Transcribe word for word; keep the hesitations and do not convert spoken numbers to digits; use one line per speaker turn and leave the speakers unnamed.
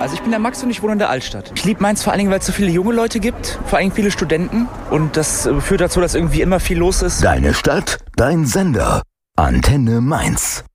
Also ich bin der Max und ich wohne in der Altstadt. Ich liebe Mainz vor allen Dingen, weil es so viele junge Leute gibt, vor allen Dingen viele Studenten. Und das führt dazu, dass irgendwie immer viel los ist.
Deine Stadt, dein Sender. Antenne Mainz.